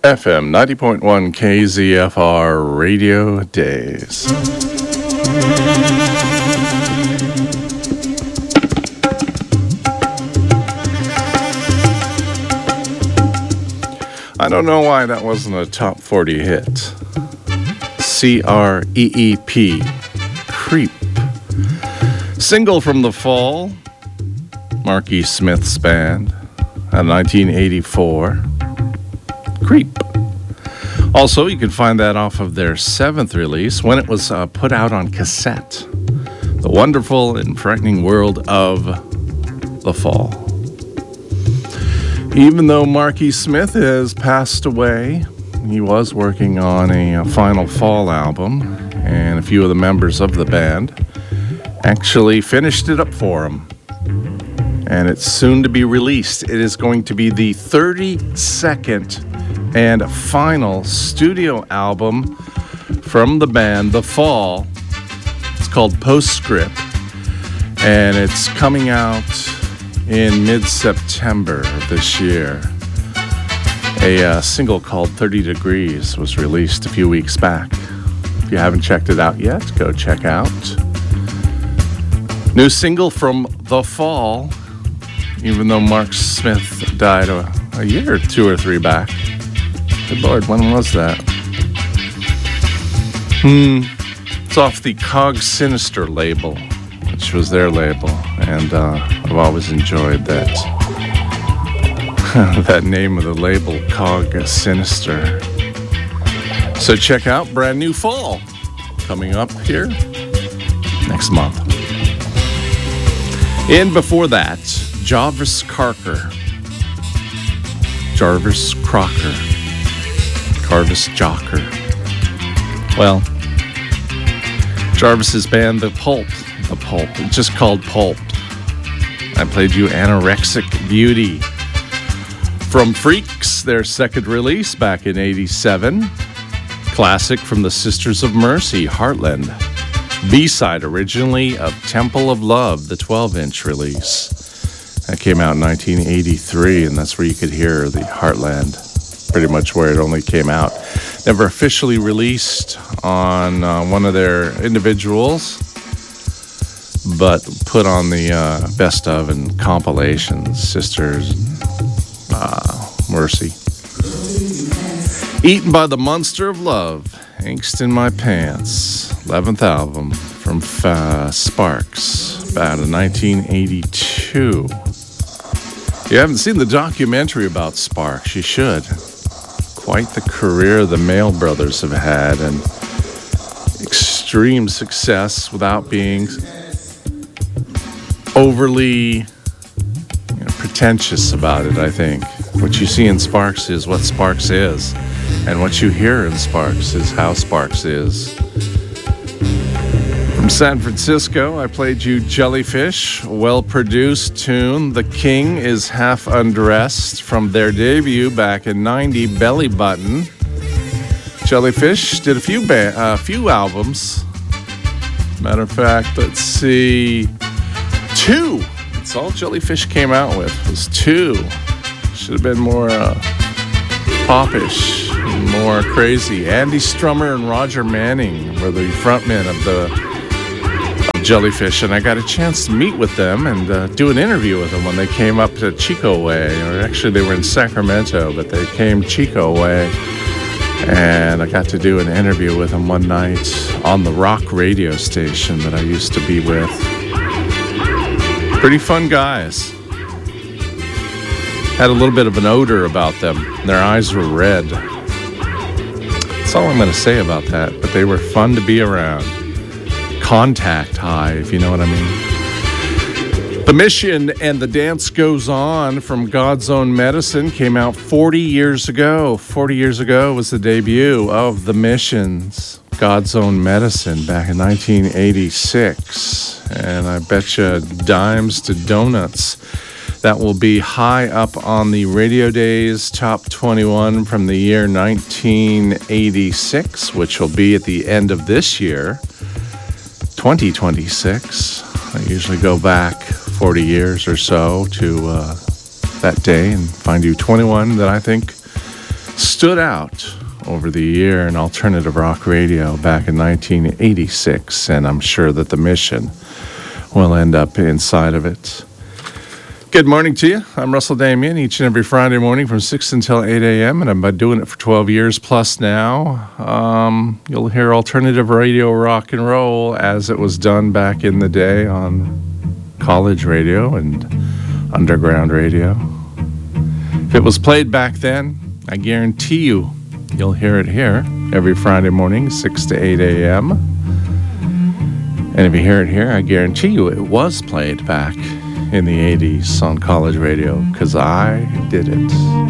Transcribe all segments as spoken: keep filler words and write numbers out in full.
F M ninety point one K Z F R Radio Days. I don't know why that wasn't a top forty hit. C R E E P, Creep. Single from the fall, Marky Smith's band, at nineteen eighty-four. Creep. Also, you can find that off of their seventh release when it was uh, put out on cassette. The Wonderful and Frightening World of the Fall. Even though Marky Smith has passed away, he was working on a, a Final Fall album, and a few of the members of the band actually finished it up for him. And it's soon to be released. It is going to be the thirty-second and final studio album from the band, The Fall. It's called Postscript, and it's coming out in mid-September of this year. A uh, single called thirty degrees was released a few weeks back. If you haven't checked it out yet, go check out. New single from The Fall, even though Mark Smith died a, a year or two or three back. Good Lord, when was that? Hmm. It's off the Cog Sinister label, which was their label, and uh, I've always enjoyed that that name of the label, Cog Sinister. So check out Brand New Fall, coming up here next month. And before that, Jarvis Crocker. Jarvis Crocker. Jarvis Jocker. Well, Jarvis's band, The Pulp. The Pulp. It's just called Pulp. I played you Anorexic Beauty. From Freaks, their second release back in eighty-seven. Classic from the Sisters of Mercy, Heartland. B-side originally of Temple of Love, the twelve-inch release. That came out in nineteen eighty-three, and that's where you could hear the Heartland. Pretty much where it only came out. Never officially released on uh, one of their individuals, but put on the uh, best of and compilations, Sisters uh, Mercy. Eaten by the Monster of Love, Angst in My Pants, eleventh album from uh, Sparks, about in nineteen eighty-two. If you haven't seen the documentary about Sparks, you should. Quite the career the Mail Brothers have had, and extreme success without being overly you know, pretentious about it, I think. What you see in Sparks is what Sparks is, and what you hear in Sparks is how Sparks is. From San Francisco, I played you Jellyfish, a well-produced tune. The King is Half Undressed from their debut back in ninety, Belly Button. Jellyfish did a few ba- uh, few albums. Matter of fact, let's see, two. That's all Jellyfish came out with, was two. Should have been more uh, popish, more crazy. Andy Strummer and Roger Manning were the frontmen of the Jellyfish, and I got a chance to meet with them and uh, do an interview with them when they came up to Chico Way, or actually they were in Sacramento, but they came Chico Way, and I got to do an interview with them one night on the rock radio station that I used to be with. Pretty fun guys. Had a little bit of an odor about them. Their eyes were red. That's all I'm going to say about that, but they were fun to be around. Contact high, if you know what I mean. The Mission and The Dance Goes On from God's Own Medicine came out forty years ago. forty years ago was the debut of The Mission's God's Own Medicine back in nineteen eighty-six. And I bet you dimes to donuts that will be high up on the Radio Days Top twenty-one from the year nineteen eighty-six, which will be at the end of this year. twenty twenty-six. I usually go back forty years or so to uh, that day and find you twenty-one that I think stood out over the year in alternative rock radio back in nineteen eighty-six, and I'm sure that the Mission will end up inside of it. Good morning to you. I'm Russell Damien, each and every Friday morning from six until eight a.m., and I've been doing it for twelve years plus now. Um, you'll hear alternative radio rock and roll as it was done back in the day on college radio and underground radio. If it was played back then, I guarantee you you'll hear it here every Friday morning, six to eight a.m. And if you hear it here, I guarantee you it was played back in the eighties on college radio, because I did it.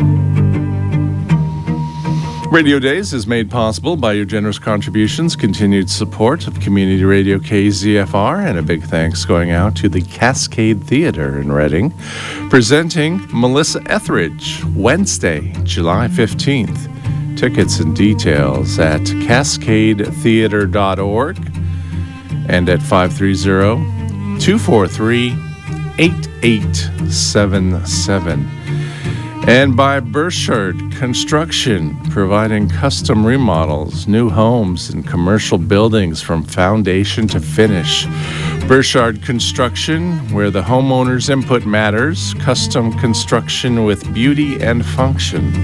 Radio Days is made possible by your generous contributions, continued support of Community Radio K Z F R, and a big thanks going out to the Cascade Theatre in Reading, presenting Melissa Etheridge, Wednesday, July fifteenth. Tickets and details at cascade theatre dot org and at five three zero, two four three, eight eight seven seven. And by Burchard Construction, providing custom remodels, new homes, and commercial buildings from foundation to finish. Burchard Construction, where the homeowner's input matters, custom construction with beauty and function.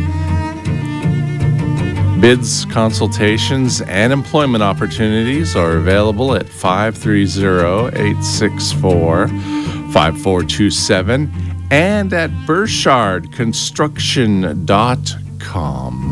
Bids, consultations, and employment opportunities are available at five three zero, eight six four, five four two seven and at burchard construction dot com.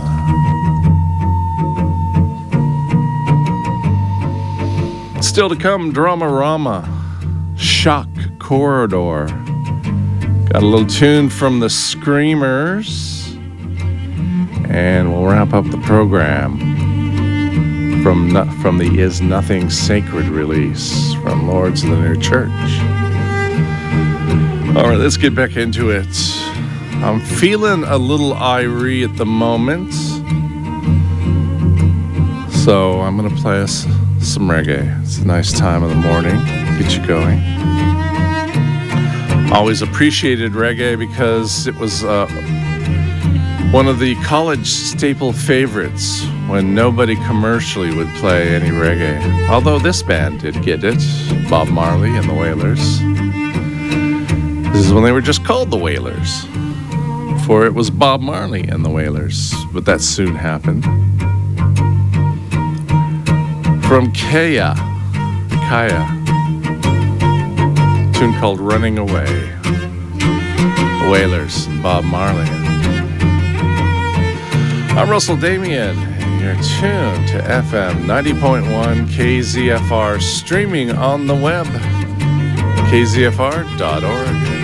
Still to come, Dramarama, Shock Corridor. Got a little tune from the Screamers, and we'll wrap up the program from no, from the Is Nothing Sacred release from Lords of the New Church. All right, let's get back into it. I'm feeling a little irie at the moment, so I'm going to play us some reggae. It's a nice time of the morning. Get you going. Always appreciated reggae because it was uh, one of the college staple favorites when nobody commercially would play any reggae. Although this band did get it, Bob Marley and the Wailers. This is when they were just called the Wailers, before it was Bob Marley and the Wailers, but that soon happened. From Kaya, Kaya, a tune called Running Away, the Wailers and Bob Marley. I'm Russell Damien, and you're tuned to F M ninety point one K Z F R, streaming on the web, K Z F R dot org.